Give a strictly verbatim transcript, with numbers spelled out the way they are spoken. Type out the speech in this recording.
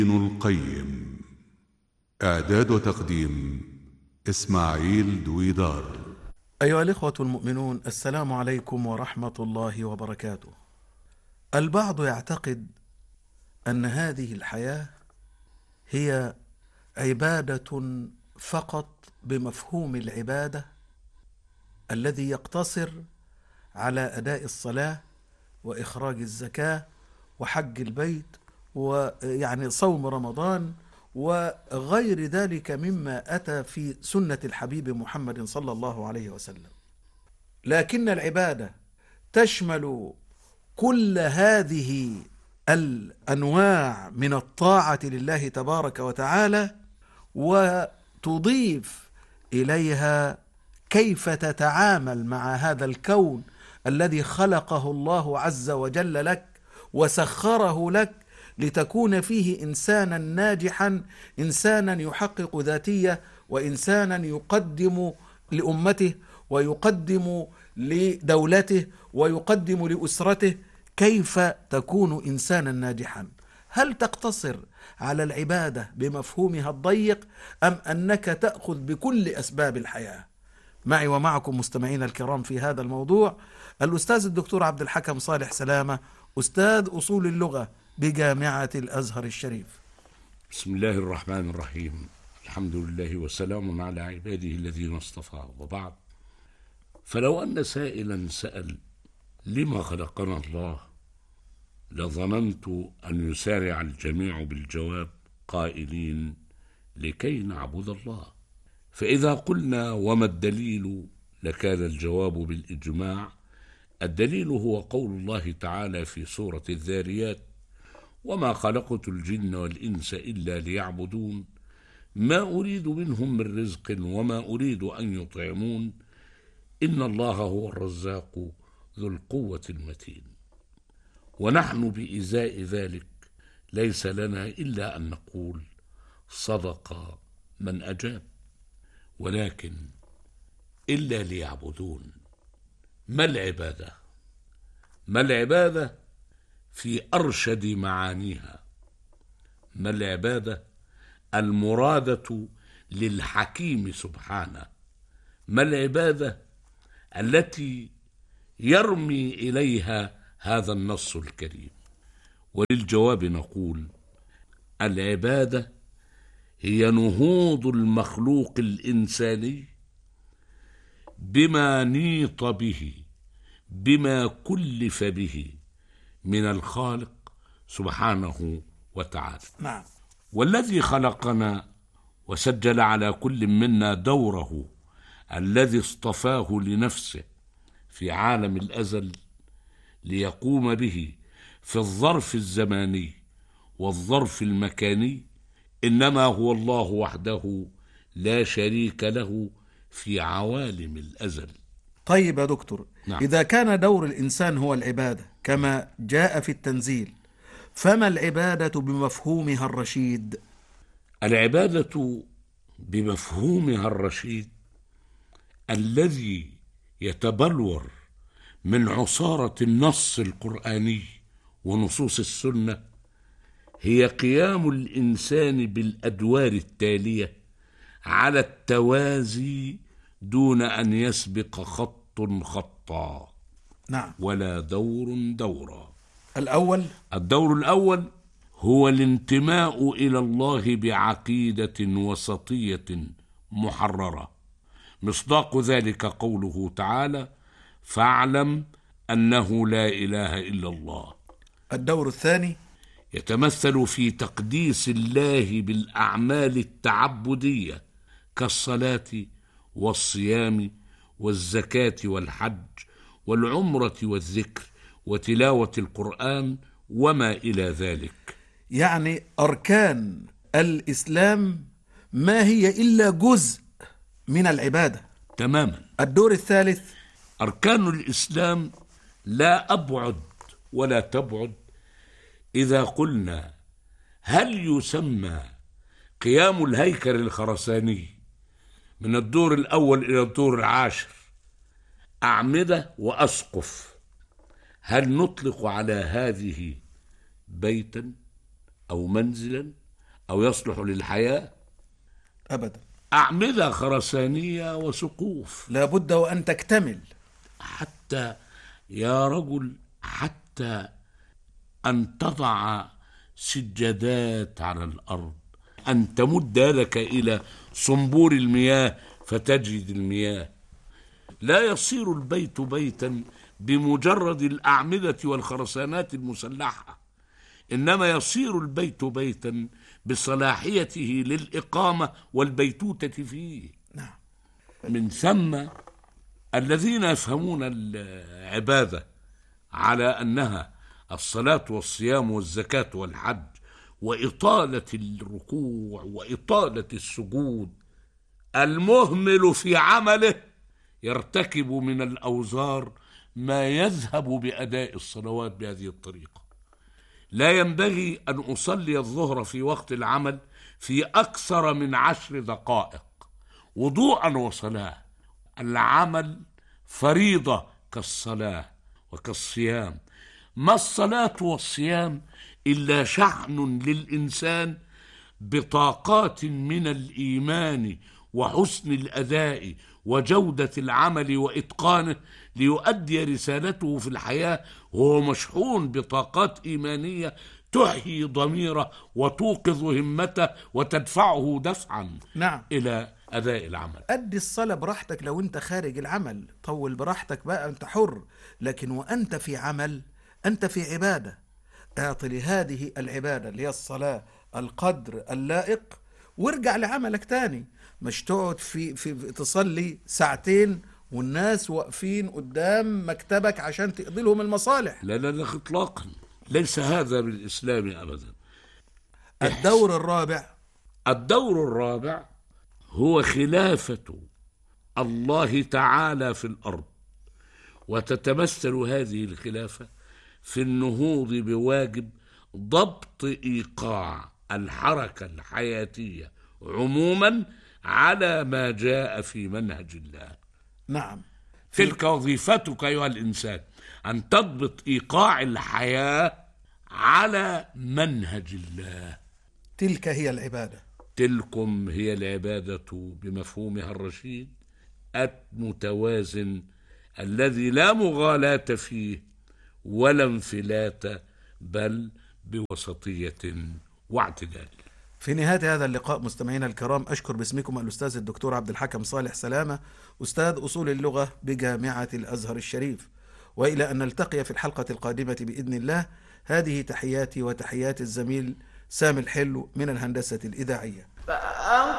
ابن القيم. إعداد وتقديم إسماعيل دويدار. أيها الإخوة المؤمنون، السلام عليكم ورحمة الله وبركاته. البعض يعتقد أن هذه الحياة هي عبادة فقط بمفهوم العبادة الذي يقتصر على أداء الصلاة وإخراج الزكاة وحج البيت ويعني صوم رمضان وغير ذلك مما أتى في سنة الحبيب محمد صلى الله عليه وسلم. لكن العبادة تشمل كل هذه الأنواع من الطاعة لله تبارك وتعالى، وتضيف إليها كيف تتعامل مع هذا الكون الذي خلقه الله عز وجل لك وسخره لك لتكون فيه إنسانا ناجحا، إنسانا يحقق ذاتية، وإنسانا يقدم لأمته ويقدم لدولته ويقدم لأسرته. كيف تكون إنسانا ناجحا؟ هل تقتصر على العبادة بمفهومها الضيق، أم أنك تأخذ بكل أسباب الحياة؟ معي ومعكم مستمعين الكرام في هذا الموضوع الأستاذ الدكتور عبد الحكم صالح سلامة، أستاذ أصول اللغة بجامعة الأزهر الشريف. بسم الله الرحمن الرحيم. الحمد لله وسلام على عباده الذين اصطفى، وبعد. فلو أن سائلا سأل لما خلقنا الله، لظننت أن يسارع الجميع بالجواب قائلين لكي نعبد الله. فإذا قلنا وما الدليل، لكان الجواب بالإجماع الدليل هو قول الله تعالى في سورة الذاريات: وما خلقت الجن والإنس إلا ليعبدون ما أريد منهم من رزق وما أريد أن يطعمون إن الله هو الرزاق ذو القوة المتين. ونحن بإزاء ذلك ليس لنا إلا أن نقول صدق من أجاب. ولكن إلا ليعبدون، ما العبادة؟ ما العبادة في أرشد معانيها؟ ما العبادة المرادة للحكيم سبحانه؟ ما العبادة التي يرمي إليها هذا النص الكريم؟ وللجواب نقول: العبادة هي نهوض المخلوق الإنساني بما نيط به، بما كلف به من الخالق سبحانه وتعالى. نعم. والذي خلقنا وسجل على كل منا دوره الذي اصطفاه لنفسه في عالم الأزل ليقوم به في الظرف الزماني والظرف المكاني، إنما هو الله وحده لا شريك له في عوالم الأزل. طيب يا دكتور، نعم. إذا كان دور الإنسان هو العبادة كما جاء في التنزيل، فما العبادة بمفهومها الرشيد؟ العبادة بمفهومها الرشيد الذي يتبلور من عصارة النص القرآني ونصوص السنة هي قيام الإنسان بالأدوار التالية على التوازي دون أن يسبق خط خطا. نعم. ولا دور دورا. الأول، الدور الأول هو الانتماء إلى الله بعقيدة وسطية محررة، مصداق ذلك قوله تعالى: فاعلم أنه لا إله إلا الله. الدور الثاني يتمثل في تقديس الله بالأعمال التعبدية كالصلاة والصيام والزكاة والحج والعمرة والذكر وتلاوة القرآن وما إلى ذلك. يعني أركان الإسلام ما هي إلا جزء من العبادة تماما. الدور الثالث أركان الإسلام لا أبعد ولا تبعد. إذا قلنا هل يسمى قيام الهيكل الخرساني من الدور الأول إلى الدور العاشر أعمدة وأسقف، هل نطلق على هذه بيتا أو منزلا أو يصلح للحياة؟ أبدا. أعمدة خرسانية وسقوف لا بد وأن تكتمل. حتى يا رجل حتى أن تضع سجادات على الأرض، أن تمد يدك إلى صنبور المياه فتجد المياه. لا يصير البيت بيتا بمجرد الأعمدة والخرسانات المسلحة، إنما يصير البيت بيتا بصلاحيته للإقامة والبيتوتة فيه. نعم. من ثم الذين يفهمون العبادة على أنها الصلاة والصيام والزكاة والحج وإطالة الركوع وإطالة السجود، المهمل في عمله يرتكب من الأوزار ما يذهب بأداء الصلوات بهذه الطريقة. لا ينبغي أن أصلي الظهر في وقت العمل في أكثر من عشر دقائق وضوءا وصلاة. العمل فريضة كالصلاة وكالصيام. ما الصلاة والصيام إلا شحن للإنسان بطاقات من الإيمان وحسن الأداء وجودة العمل وإتقانه ليؤدي رسالته في الحياة وهو مشحون بطاقات إيمانية تحيي ضميره وتوقظ همته وتدفعه دفعا نعم. إلى أداء العمل. أدي الصلاة براحتك، لو أنت خارج العمل طول براحتك بقى، أنت حر، لكن وأنت في عمل أنت في عبادة. اعطي لهذه العبادة اللي هي الصلاة القدر اللائق وارجع لعملك تاني. مش تقعد في, في تصلي ساعتين والناس واقفين قدام مكتبك عشان تقضي لهم المصالح. لا لا لا اطلاقا، ليس هذا بالإسلام أبدا. الدور الرابع الدور الرابع هو خلافة الله تعالى في الأرض، وتتمثل هذه الخلافة في النهوض بواجب ضبط إيقاع الحركة الحياتية عموما على ما جاء في منهج الله. نعم. تلك وظيفتك أيها الإنسان، أن تضبط إيقاع الحياة على منهج الله. تلك هي العبادة. تلكم هي العبادة بمفهومها الرشيد المتوازن الذي لا مغالاة فيه ولا انفلات، بل بوسطية واعتدال. في نهاية هذا اللقاء مستمعينا الكرام، أشكر باسمكم الأستاذ الدكتور عبد الحكم صالح سلامة، أستاذ أصول اللغة بجامعة الأزهر الشريف، وإلى أن نلتقي في الحلقة القادمة بإذن الله. هذه تحياتي وتحيات الزميل سامي الحلو من الهندسة الإذاعية.